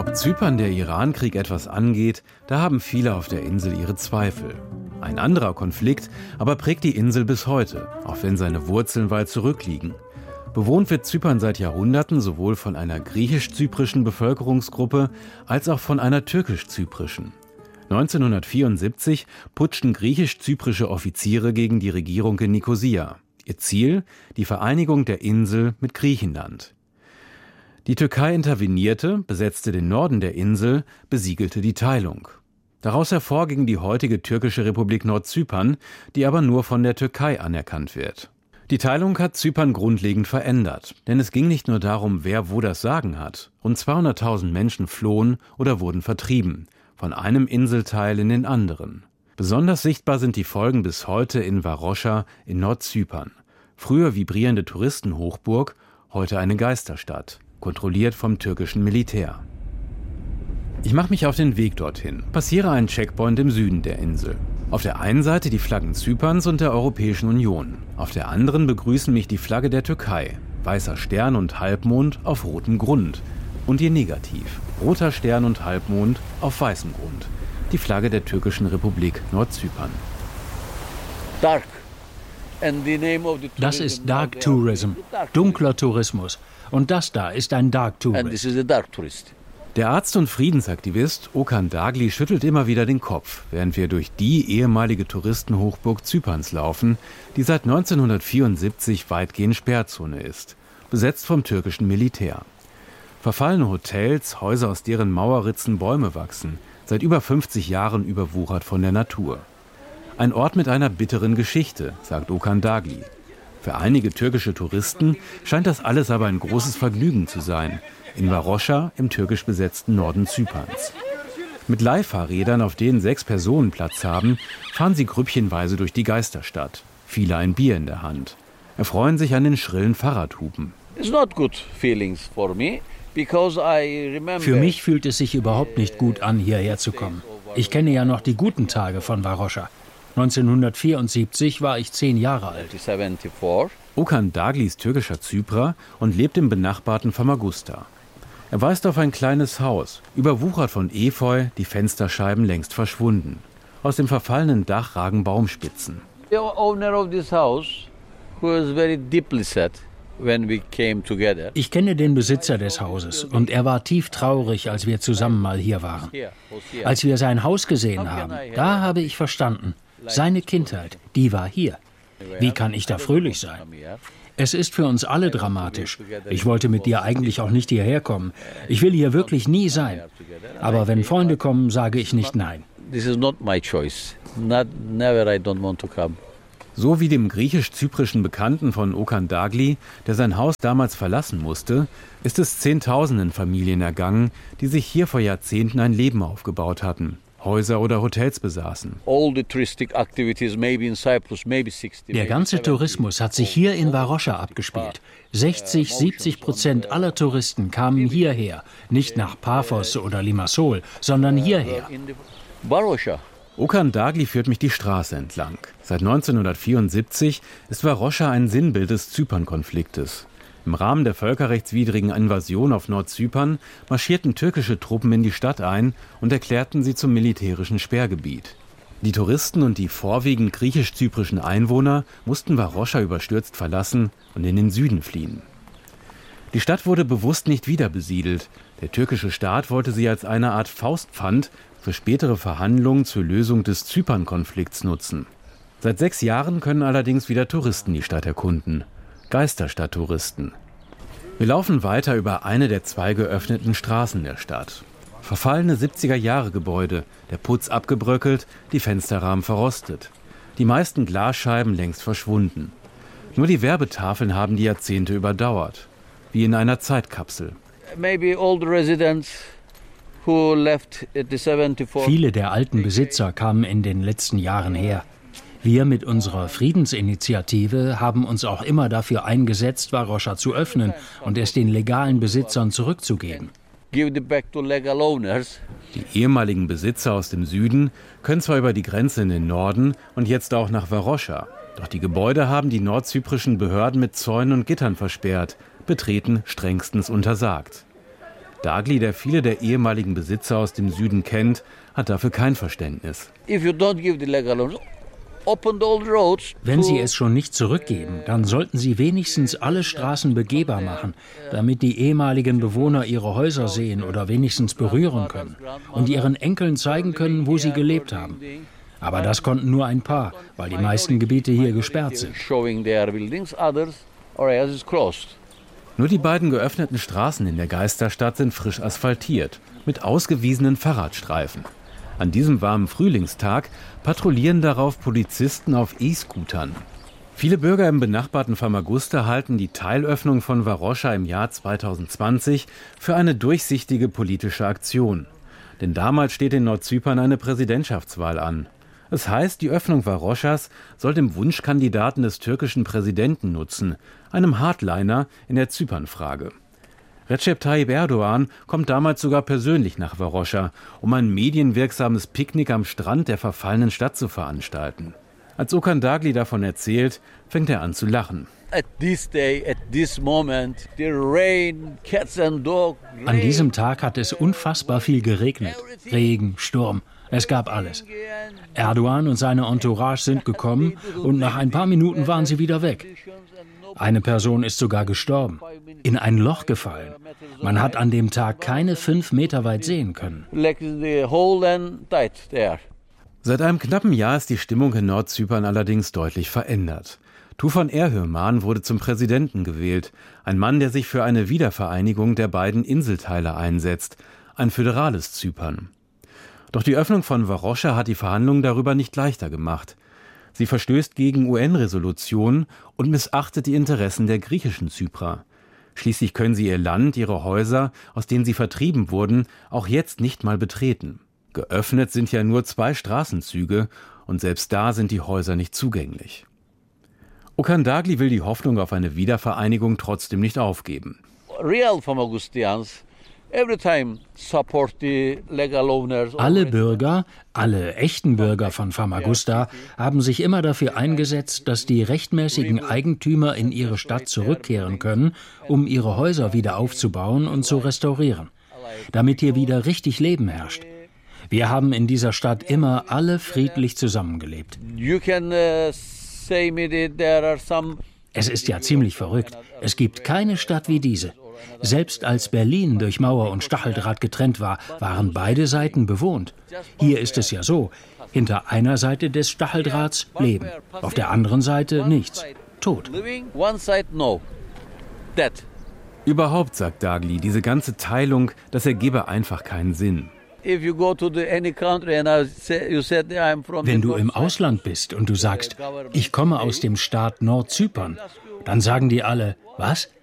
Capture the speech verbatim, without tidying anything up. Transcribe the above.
Ob Zypern der Irankrieg etwas angeht, da haben viele auf der Insel ihre Zweifel. Ein anderer Konflikt aber prägt die Insel bis heute, auch wenn seine Wurzeln weit zurückliegen. Bewohnt wird Zypern seit Jahrhunderten sowohl von einer griechisch-zyprischen Bevölkerungsgruppe als auch von einer türkisch-zyprischen. neunzehnhundertvierundsiebzig putschten griechisch-zyprische Offiziere gegen die Regierung in Nikosia. Ihr Ziel? Die Vereinigung der Insel mit Griechenland. Die Türkei intervenierte, besetzte den Norden der Insel, besiegelte die Teilung. Daraus hervor ging die heutige türkische Republik Nordzypern, die aber nur von der Türkei anerkannt wird. Die Teilung hat Zypern grundlegend verändert, denn es ging nicht nur darum, wer wo das Sagen hat. Rund zweihunderttausend Menschen flohen oder wurden vertrieben, von einem Inselteil in den anderen. Besonders sichtbar sind die Folgen bis heute in Varosha in Nordzypern. Früher vibrierende Touristenhochburg, heute eine Geisterstadt, kontrolliert vom türkischen Militär. Ich mache mich auf den Weg dorthin, passiere einen Checkpoint im Süden der Insel. Auf der einen Seite die Flaggen Zyperns und der Europäischen Union. Auf der anderen begrüßen mich die Flagge der Türkei. Weißer Stern und Halbmond auf rotem Grund. Und ihr Negativ. Roter Stern und Halbmond auf weißem Grund. Die Flagge der türkischen Republik Nordzypern. Dark. Das ist Dark Tourism, dunkler Tourismus. Und das da ist ein Dark Tourist. Der Arzt und Friedensaktivist Okan Dagli schüttelt immer wieder den Kopf, während wir durch die ehemalige Touristenhochburg Zyperns laufen, die seit neunzehnhundertvierundsiebzig weitgehend Sperrzone ist, besetzt vom türkischen Militär. Verfallene Hotels, Häuser, aus deren Mauerritzen Bäume wachsen, seit über fünfzig Jahren überwuchert von der Natur. Ein Ort mit einer bitteren Geschichte, sagt Okan Dagli. Für einige türkische Touristen scheint das alles aber ein großes Vergnügen zu sein, in Varosha im türkisch besetzten Norden Zyperns. Mit Leihfahrrädern, auf denen sechs Personen Platz haben, fahren sie grüppchenweise durch die Geisterstadt. Viele ein Bier in der Hand. Erfreuen sich an den schrillen Fahrradhupen. Für mich fühlt es sich überhaupt nicht gut an, hierher zu kommen. Ich kenne ja noch die guten Tage von Varosha. neunzehnhundertvierundsiebzig war ich zehn Jahre alt. Okan Dagli ist türkischer Zyprer und lebt im benachbarten Famagusta. Er weist auf ein kleines Haus, überwuchert von Efeu, die Fensterscheiben längst verschwunden. Aus dem verfallenen Dach ragen Baumspitzen. Ich kenne den Besitzer des Hauses und er war tief traurig, als wir zusammen mal hier waren. Als wir sein Haus gesehen haben, da habe ich verstanden, seine Kindheit, die war hier. Wie kann ich da fröhlich sein? Es ist für uns alle dramatisch. Ich wollte mit dir eigentlich auch nicht hierher kommen. Ich will hier wirklich nie sein. Aber wenn Freunde kommen, sage ich nicht nein. So wie dem griechisch-zyprischen Bekannten von Okan Dagli, der sein Haus damals verlassen musste, ist es Zehntausenden Familien ergangen, die sich hier vor Jahrzehnten ein Leben aufgebaut hatten, Häuser oder Hotels besaßen. Der ganze Tourismus hat sich hier in Varosha abgespielt. sechzig, siebzig Prozent aller Touristen kamen hierher, nicht nach Paphos oder Limassol, sondern hierher. Okan Dagli führt mich die Straße entlang. Seit neunzehnhundertvierundsiebzig ist Varosha ein Sinnbild des Zypern-Konfliktes. Im Rahmen der völkerrechtswidrigen Invasion auf Nordzypern marschierten türkische Truppen in die Stadt ein und erklärten sie zum militärischen Sperrgebiet. Die Touristen und die vorwiegend griechisch-zyprischen Einwohner mussten Varosha überstürzt verlassen und in den Süden fliehen. Die Stadt wurde bewusst nicht wieder besiedelt. Der türkische Staat wollte sie als eine Art Faustpfand für spätere Verhandlungen zur Lösung des Zypern-Konflikts nutzen. Seit sechs Jahren können allerdings wieder Touristen die Stadt erkunden. Geisterstadttouristen. Wir laufen weiter über eine der zwei geöffneten Straßen der Stadt. Verfallene siebziger-Jahre-Gebäude, der Putz abgebröckelt, die Fensterrahmen verrostet. Die meisten Glasscheiben längst verschwunden. Nur die Werbetafeln haben die Jahrzehnte überdauert. Wie in einer Zeitkapsel. Viele der alten Besitzer kamen in den letzten Jahren her. Wir mit unserer Friedensinitiative haben uns auch immer dafür eingesetzt, Varosha zu öffnen und es den legalen Besitzern zurückzugeben. Die ehemaligen Besitzer aus dem Süden können zwar über die Grenze in den Norden und jetzt auch nach Varosha, doch die Gebäude haben die nordzyprischen Behörden mit Zäunen und Gittern versperrt, Betreten strengstens untersagt. Dagli, der viele der ehemaligen Besitzer aus dem Süden kennt, hat dafür kein Verständnis. Wenn Sie es schon nicht zurückgeben, dann sollten Sie wenigstens alle Straßen begehbar machen, damit die ehemaligen Bewohner ihre Häuser sehen oder wenigstens berühren können und ihren Enkeln zeigen können, wo sie gelebt haben. Aber das konnten nur ein paar, weil die meisten Gebiete hier gesperrt sind. Nur die beiden geöffneten Straßen in der Geisterstadt sind frisch asphaltiert, mit ausgewiesenen Fahrradstreifen. An diesem warmen Frühlingstag patrouillieren darauf Polizisten auf E-Scootern. Viele Bürger im benachbarten Famagusta halten die Teilöffnung von Varosha im Jahr zweitausendzwanzig für eine durchsichtige politische Aktion. Denn damals steht in Nordzypern eine Präsidentschaftswahl an. Es heißt, die Öffnung Varoshas soll dem Wunschkandidaten des türkischen Präsidenten nutzen, einem Hardliner in der Zypernfrage. Recep Tayyip Erdogan kommt damals sogar persönlich nach Varosha, um ein medienwirksames Picknick am Strand der verfallenen Stadt zu veranstalten. Als Okan Dagli davon erzählt, fängt er an zu lachen. An diesem Tag hat es unfassbar viel geregnet. Regen, Sturm, es gab alles. Erdogan und seine Entourage sind gekommen und nach ein paar Minuten waren sie wieder weg. Eine Person ist sogar gestorben, in ein Loch gefallen. Man hat an dem Tag keine fünf Meter weit sehen können. Seit einem knappen Jahr ist die Stimmung in Nordzypern allerdings deutlich verändert. Tufan Erhürman wurde zum Präsidenten gewählt, ein Mann, der sich für eine Wiedervereinigung der beiden Inselteile einsetzt, ein föderales Zypern. Doch die Öffnung von Varosha hat die Verhandlungen darüber nicht leichter gemacht. Sie verstößt gegen U N-Resolutionen und missachtet die Interessen der griechischen Zyprer. Schließlich können sie ihr Land, ihre Häuser, aus denen sie vertrieben wurden, auch jetzt nicht mal betreten. Geöffnet sind ja nur zwei Straßenzüge und selbst da sind die Häuser nicht zugänglich. Okan Dagli will die Hoffnung auf eine Wiedervereinigung trotzdem nicht aufgeben. Alle Bürger, alle echten Bürger von Famagusta haben sich immer dafür eingesetzt, dass die rechtmäßigen Eigentümer in ihre Stadt zurückkehren können, um ihre Häuser wieder aufzubauen und zu restaurieren, damit hier wieder richtig Leben herrscht. Wir haben in dieser Stadt immer alle friedlich zusammengelebt. Es ist ja ziemlich verrückt. Es gibt keine Stadt wie diese. Selbst als Berlin durch Mauer und Stacheldraht getrennt war, waren beide Seiten bewohnt. Hier ist es ja so, hinter einer Seite des Stacheldrahts Leben, auf der anderen Seite nichts, tot. Überhaupt, sagt Dagli, diese ganze Teilung, das ergebe einfach keinen Sinn. Wenn du im Ausland bist und du sagst, ich komme aus dem Staat Nordzypern, dann sagen die alle, was?